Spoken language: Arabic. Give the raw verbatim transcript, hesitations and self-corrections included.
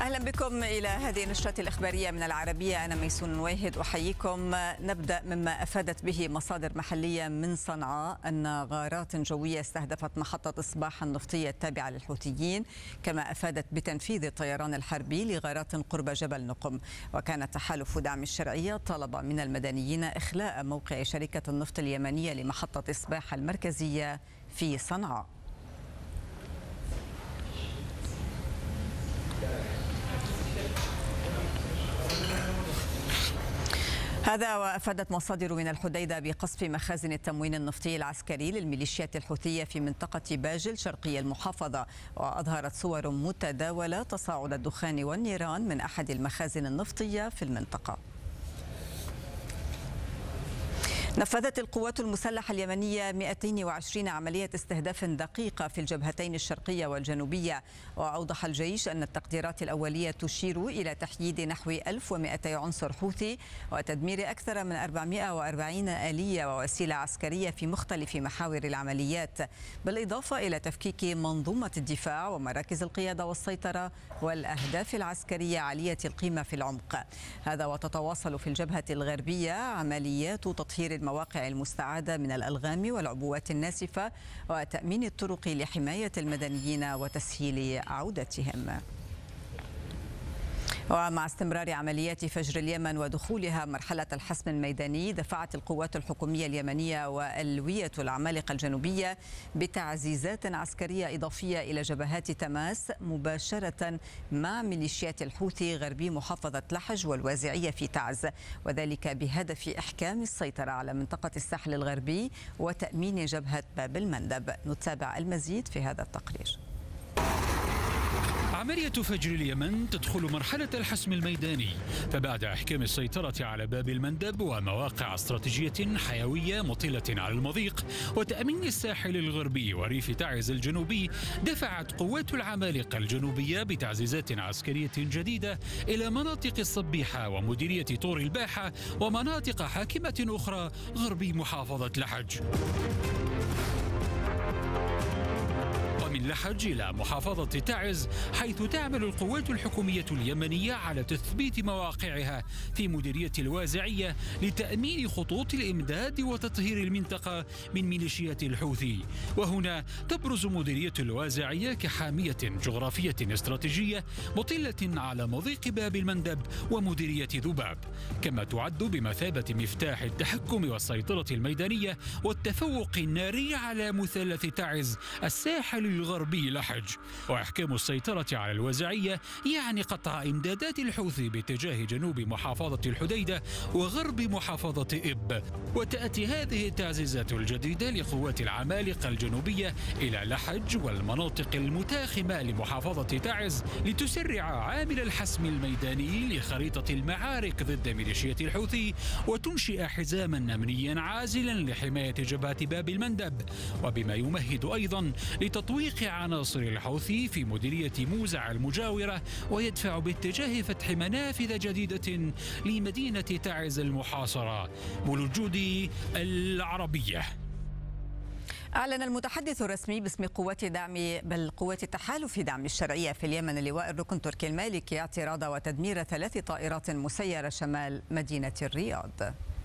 أهلا بكم إلى هذه النشرة الإخبارية من العربية. أنا ميسون نويهد أحييكم. نبدأ مما أفادت به مصادر محلية من صنعاء أن غارات جوية استهدفت محطة إصباح النفطية التابعة للحوثيين، كما أفادت بتنفيذ الطيران الحربي لغارات قرب جبل نقم. وكان تحالف دعم الشرعية طلب من المدنيين إخلاء موقع شركة النفط اليمنية لمحطة إصباح المركزية في صنعاء. هذا وأفادت مصادر من الحديدة بقصف مخازن التموين النفطي العسكري للميليشيات الحوثية في منطقة باجل شرقي المحافظة، وأظهرت صور متداولة تصاعد الدخان والنيران من أحد المخازن النفطية في المنطقة. نفذت القوات المسلحة اليمنية مئتين وعشرين عملية استهداف دقيقة في الجبهتين الشرقية والجنوبية، وأوضح الجيش أن التقديرات الأولية تشير إلى تحييد نحو ألف ومئتي عنصر حوثي وتدمير أكثر من أربعمئة وأربعين آلية ووسيلة عسكرية في مختلف محاور العمليات، بالإضافة إلى تفكيك منظومة الدفاع ومراكز القيادة والسيطرة والأهداف العسكرية عالية القيمة في العمق. هذا وتتواصل في الجبهة الغربية عمليات تطهير المواقع المستعادة من الألغام والعبوات الناسفة وتأمين الطرق لحماية المدنيين وتسهيل عودتهم. ومع استمرار عمليات فجر اليمن ودخولها مرحلة الحسم الميداني، دفعت القوات الحكومية اليمنية وألوية العمالقة الجنوبية بتعزيزات عسكرية إضافية إلى جبهات تماس مباشرة مع ميليشيات الحوثي غربي محافظة لحج والوازعية في تعز، وذلك بهدف إحكام السيطرة على منطقة الساحل الغربي وتأمين جبهة باب المندب. نتابع المزيد في هذا التقرير. عملية فجر اليمن تدخل مرحلة الحسم الميداني، فبعد إحكام السيطرة على باب المندب ومواقع استراتيجية حيوية مطلة على المضيق وتأمين الساحل الغربي وريف تعز الجنوبي، دفعت قوات العمالقة الجنوبية بتعزيزات عسكرية جديدة إلى مناطق الصبيحة ومديرية طور الباحة ومناطق حاكمة أخرى غربي محافظة لحج. من لحج إلى محافظة تعز، حيث تعمل القوات الحكومية اليمنية على تثبيت مواقعها في مديرية الوازعية لتأمين خطوط الإمداد وتطهير المنطقة من ميليشيات الحوثي. وهنا تبرز مديرية الوازعية كحامية جغرافية استراتيجية مطلة على مضيق باب المندب ومديرية ذباب، كما تعد بمثابة مفتاح التحكم والسيطرة الميدانية والتفوق الناري على مثلث تعز الساحل الغربي لحج. وإحكام السيطرة على الوازعية يعني قطع إمدادات الحوثي باتجاه جنوب محافظة الحديدة وغرب محافظة إب. وتأتي هذه التعزيزات الجديدة لقوات العمالقة الجنوبية إلى لحج والمناطق المتاخمة لمحافظة تعز لتسرع عامل الحسم الميداني لخريطة المعارك ضد ميليشيات الحوثي وتنشئ حزاما أمنيا عازلا لحماية جبهة باب المندب، وبما يمهد أيضا لتطويق عناصر الحوثي في مديرية موزع المجاورة، ويدفع باتجاه فتح منافذ جديدة لمدينة تعز المحاصرة. بالوجود العربية. أعلن المتحدث الرسمي باسم قوات دعم بل قوات تحالف دعم الشرعية في اليمن اللواء الركن تركي المالكي اعتراض وتدمير ثلاث طائرات مسيرة شمال مدينة الرياض.